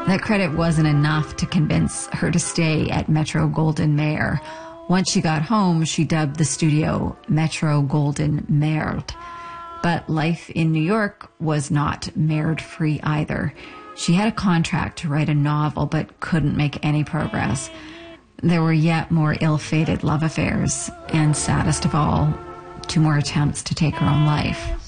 That credit wasn't enough to convince her to stay at Metro Goldwyn Mayer. Once she got home, she dubbed the studio Metro Goldwyn Mayered. But life in New York was not Mayered-free either. She had a contract to write a novel, but couldn't make any progress. There were yet more ill-fated love affairs, and saddest of all, 2 more attempts to take her own life.